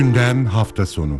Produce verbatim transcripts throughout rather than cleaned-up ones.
Gündem hafta sonu.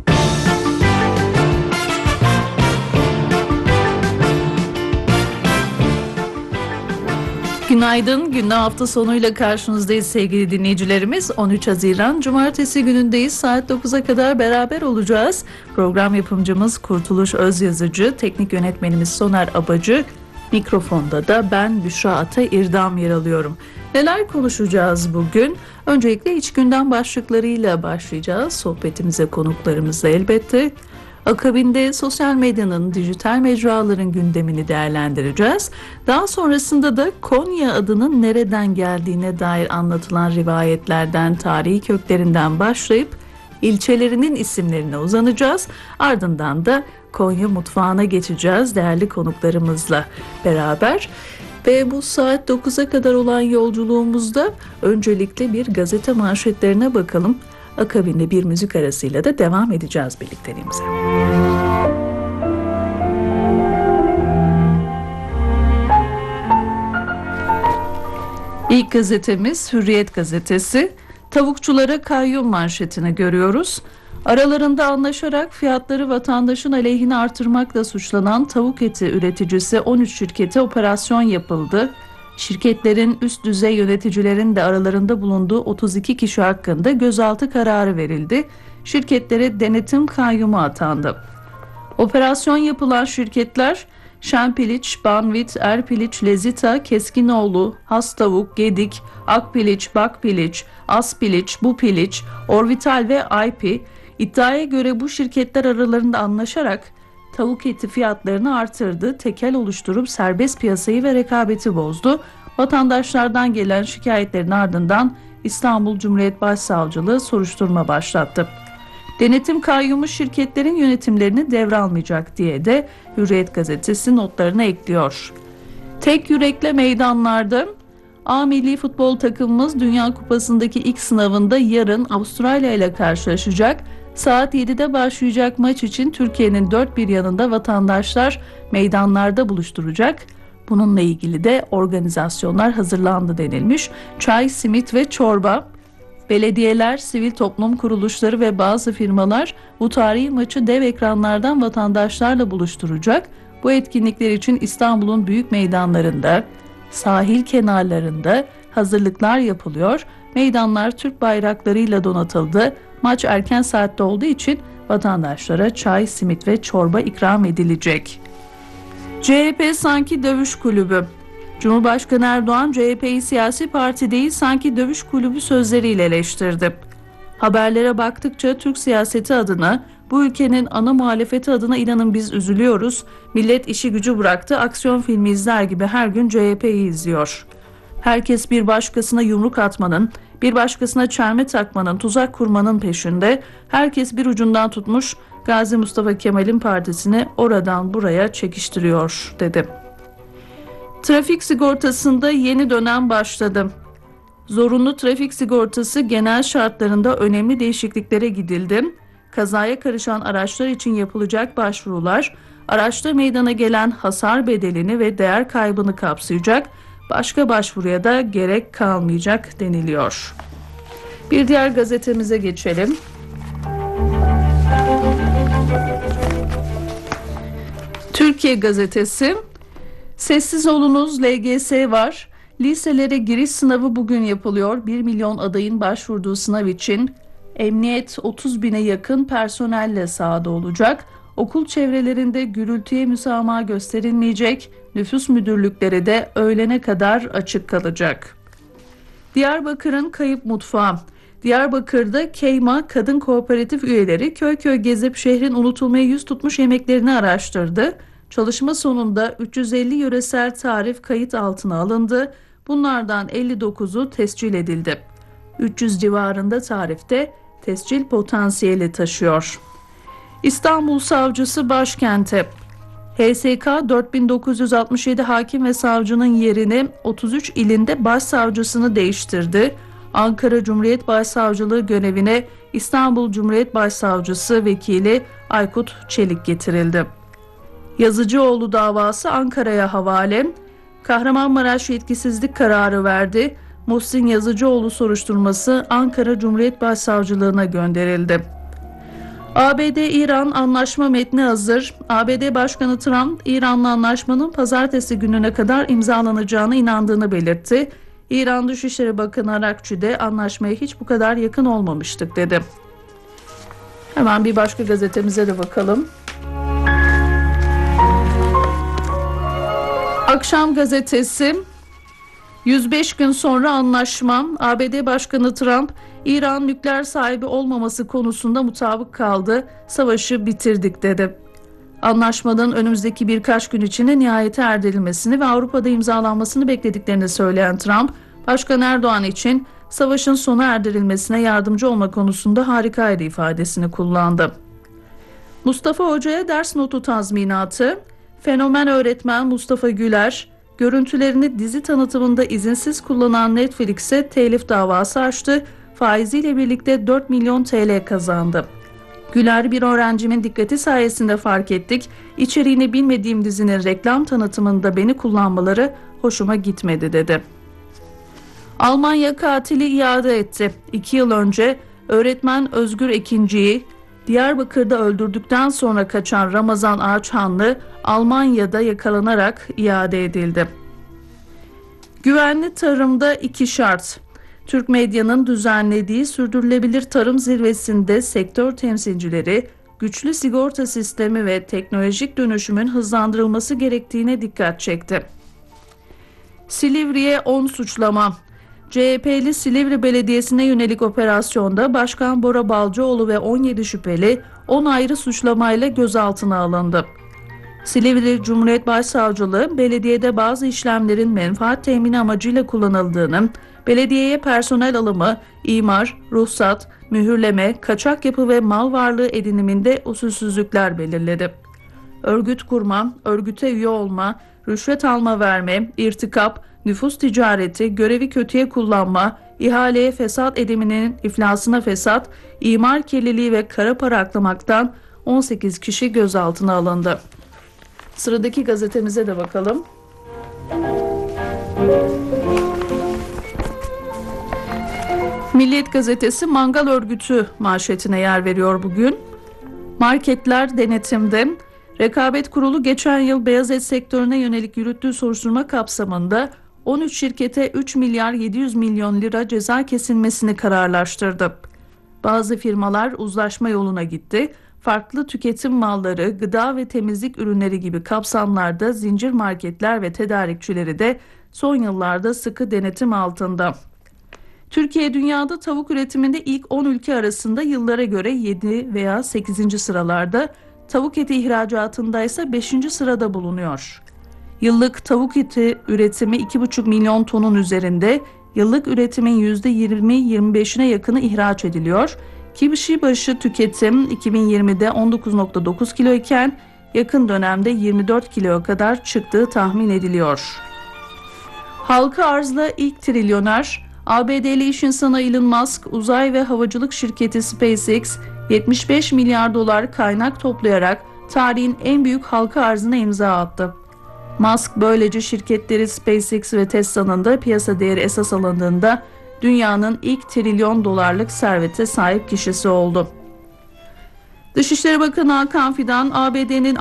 Günaydın. Gündem hafta sonuyla karşınızdayız sevgili dinleyicilerimiz. on üç Haziran Cumartesi günündeyiz. Saat dokuza kadar beraber olacağız. Program yapımcımız Kurtuluş Özyazıcı, teknik yönetmenimiz Soner Abacı, mikrofonda da ben Büşra Ata İrdam yer alıyorum. Neler konuşacağız bugün? Öncelikle iç gündem başlıklarıyla başlayacağız. Sohbetimize konuklarımızla elbette. Akabinde sosyal medyanın, dijital mecraların gündemini değerlendireceğiz. Daha sonrasında da Konya adının nereden geldiğine dair anlatılan rivayetlerden, tarihi köklerinden başlayıp ilçelerinin isimlerine uzanacağız. Ardından da Konya mutfağına geçeceğiz değerli konuklarımızla beraber. Ve bu saat dokuza kadar olan yolculuğumuzda öncelikle bir gazete manşetlerine bakalım. Akabinde bir müzik arasıyla da devam edeceğiz birlikteliğimize. İlk gazetemiz Hürriyet gazetesi. Tavukçulara kayyum manşetini görüyoruz. Aralarında anlaşarak fiyatları vatandaşın aleyhine artırmakla suçlanan tavuk eti üreticisi on üç şirkete operasyon yapıldı. Şirketlerin üst düzey yöneticilerin de aralarında bulunduğu otuz iki kişi hakkında gözaltı kararı verildi. Şirketlere denetim kayyumu atandı. Operasyon yapılan şirketler Şenpiliç, Banvit, Erpiliç, Lezita, Keskinoğlu, Hastavuk, Gedik, Akpiliç, Bakpiliç, Aspiliç, Bupiliç, Orvital ve Aypi. İddiaya göre bu şirketler aralarında anlaşarak tavuk eti fiyatlarını artırdı, tekel oluşturup serbest piyasayı ve rekabeti bozdu. Vatandaşlardan gelen şikayetlerin ardından İstanbul Cumhuriyet Başsavcılığı soruşturma başlattı. Denetim kayyumu şirketlerin yönetimlerini devralmayacak diye de Hürriyet gazetesi notlarına ekliyor. Tek yürekle meydanlarda A milli futbol takımımız Dünya Kupası'ndaki ilk sınavında yarın Avustralya ile karşılaşacak. Saat yedide başlayacak maç için Türkiye'nin dört bir yanında vatandaşlar meydanlarda buluşturacak. Bununla ilgili de organizasyonlar hazırlandı denilmiş. Çay, simit ve çorba. Belediyeler, sivil toplum kuruluşları ve bazı firmalar bu tarihi maçı dev ekranlardan vatandaşlarla buluşturacak. Bu etkinlikler için İstanbul'un büyük meydanlarında, sahil kenarlarında hazırlıklar yapılıyor. Meydanlar Türk bayraklarıyla donatıldı. Maç erken saatte olduğu için vatandaşlara çay, simit ve çorba ikram edilecek. C H P sanki dövüş kulübü. Cumhurbaşkanı Erdoğan C H P'yi siyasi parti değil sanki dövüş kulübü sözleriyle eleştirdi. Haberlere baktıkça Türk siyaseti adına, bu ülkenin ana muhalefeti adına inanın biz üzülüyoruz. Millet işi gücü bıraktı, aksiyon filmi izler gibi her gün C H P'yi izliyor. Herkes bir başkasına yumruk atmanın, bir başkasına çelme takmanın, tuzak kurmanın peşinde. Herkes bir ucundan tutmuş Gazi Mustafa Kemal'in partisini oradan buraya çekiştiriyor dedi. Trafik sigortasında yeni dönem başladı. Zorunlu trafik sigortası genel şartlarında önemli değişikliklere gidildi. Kazaya karışan araçlar için yapılacak başvurular, araçta meydana gelen hasar bedelini ve değer kaybını kapsayacak. Başka başvuruya da gerek kalmayacak deniliyor. Bir diğer gazetemize geçelim. Türkiye gazetesi. Sessiz olunuz, L G S var. Liselere giriş sınavı bugün yapılıyor. bir milyon adayın başvurduğu sınav için emniyet otuz bine yakın personelle sahada olacak. Okul çevrelerinde gürültüye müsamaha gösterilmeyecek. Nüfus müdürlükleri de öğlene kadar açık kalacak. Diyarbakır'ın kayıp mutfağı. Diyarbakır'da Keyma Kadın Kooperatif üyeleri köy köy gezip şehrin unutulmaya yüz tutmuş yemeklerini araştırdı. Çalışma sonunda üç yüz elli yöresel tarif kayıt altına alındı. Bunlardan elli dokuzu tescil edildi. üç yüz civarında tarifte tescil potansiyeli taşıyor. İstanbul Savcısı başkente. H S K dört bin dokuz yüz altmış yedi hakim ve savcının yerini otuz üç ilinde başsavcısını değiştirdi. Ankara Cumhuriyet Başsavcılığı görevine İstanbul Cumhuriyet Başsavcısı Vekili Aykut Çelik getirildi. Yazıcıoğlu davası Ankara'ya havale. Kahramanmaraş yetkisizlik kararı verdi. Muhsin Yazıcıoğlu soruşturması Ankara Cumhuriyet Başsavcılığına gönderildi. A B D-İran anlaşma metni hazır. A B D Başkanı Trump, İran'la anlaşmanın pazartesi gününe kadar imzalanacağına inandığını belirtti. İran Dışişleri Bakanı Arakçi de anlaşmaya hiç bu kadar yakın olmamıştık dedi. Hemen bir başka gazetemize de bakalım. Akşam gazetesi, yüz beş gün sonra anlaşma. A B D Başkanı Trump, İran nükleer sahibi olmaması konusunda mutabık kaldı. Savaşı bitirdik dedi. Anlaşmanın önümüzdeki birkaç gün içinde nihayete erdirilmesini ve Avrupa'da imzalanmasını beklediklerini söyleyen Trump, Başkan Erdoğan için savaşın sona erdirilmesine yardımcı olma konusunda harikaydı ifadesini kullandı. Mustafa Hoca'ya ders notu tazminatı. Fenomen öğretmen Mustafa Güler, görüntülerini dizi tanıtımında izinsiz kullanan Netflix'e telif davası açtı. Faiziyle birlikte dört milyon T L kazandı. Güler, bir öğrencimin dikkati sayesinde fark ettik. İçeriğini bilmediğim dizinin reklam tanıtımında beni kullanmaları hoşuma gitmedi dedi. Almanya katili iade etti. İki yıl önce öğretmen Özgür Ekinci'yi Diyarbakır'da öldürdükten sonra kaçan Ramazan Ağaçhanlı Almanya'da yakalanarak iade edildi. Güvenli tarımda iki şart. Türk medyanın düzenlediği sürdürülebilir tarım zirvesinde sektör temsilcileri güçlü sigorta sistemi ve teknolojik dönüşümün hızlandırılması gerektiğine dikkat çekti. Silivri'ye on suçlama. C H P'li Silivri Belediyesi'ne yönelik operasyonda Başkan Bora Balcıoğlu ve on yedi şüpheli on ayrı suçlamayla gözaltına alındı. Silivri Cumhuriyet Başsavcılığı, belediyede bazı işlemlerin menfaat temini amacıyla kullanıldığını, belediyeye personel alımı, imar, ruhsat, mühürleme, kaçak yapı ve mal varlığı ediniminde usulsüzlükler belirledi. Örgüt kurma, örgüte üye olma, rüşvet alma verme, irtikap, nüfus ticareti, görevi kötüye kullanma, ihaleye fesat ediminin iflasına fesat, imar kirliliği ve kara para aklamaktan on sekiz kişi gözaltına alındı. Sıradaki gazetemize de bakalım. Milliyet gazetesi mangal örgütü manşetine yer veriyor bugün. Marketler denetimde. Rekabet Kurulu geçen yıl beyaz et sektörüne yönelik yürüttüğü soruşturma kapsamında on üç şirkete üç milyar yedi yüz milyon lira ceza kesilmesini kararlaştırdı. Bazı firmalar uzlaşma yoluna gitti. Farklı tüketim malları, gıda ve temizlik ürünleri gibi kapsamlarda zincir marketler ve tedarikçileri de son yıllarda sıkı denetim altında. Türkiye dünyada tavuk üretiminde ilk on ülke arasında, yıllara göre yedi veya sekizinci sıralarda, tavuk eti ihracatında ise beşinci sırada bulunuyor. Yıllık tavuk eti üretimi iki buçuk milyon tonun üzerinde, yıllık üretimin yüzde yirmi yirmi beşine yakını ihraç ediliyor. Kişi başı tüketim iki bin yirmide on dokuz virgül dokuz kilo iken yakın dönemde yirmi dört kiloya kadar çıktığı tahmin ediliyor. Halka arzla ilk trilyoner, A B D'li iş insanı Elon Musk, uzay ve havacılık şirketi SpaceX yetmiş beş milyar dolar kaynak toplayarak tarihin en büyük halka arzına imza attı. Musk böylece şirketleri SpaceX ve Tesla'nın da piyasa değeri esas alındığında dünyanın ilk trilyon dolarlık servete sahip kişisi oldu. Dışişleri Bakanı Hakan Fidan, A B D'nin